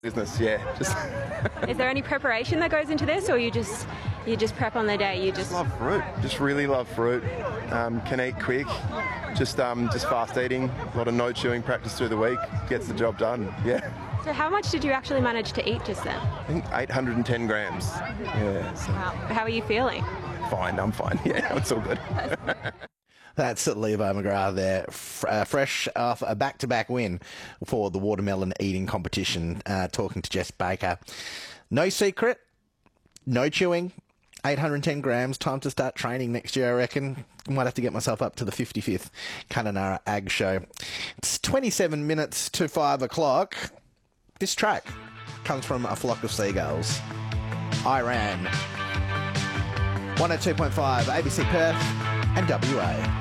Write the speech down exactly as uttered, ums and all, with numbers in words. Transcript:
business, yeah. Just Is there any preparation that goes into this, or you just you just prep on the day? You just love fruit. Just really love fruit. Um, can eat quick. Just um, just fast eating. A lot of no chewing practice through the week. Gets the job done. Yeah. So how much did you actually manage to eat just then? I think eight hundred ten grams. Yeah. So Wow. How are you feeling? fine. I'm fine. Yeah, it's all good. That's Levo McGrath there, F- uh, fresh off a back-to-back win for the watermelon eating competition, uh, talking to Jess Baker. No secret, no chewing, eight hundred ten grams, time to start training next year, I reckon. Might have to get myself up to the fifty-fifth Kununurra Ag Show. It's twenty-seven minutes to five o'clock. This track comes from A Flock of Seagulls. Iran. one oh two point five A B C Perth and W A.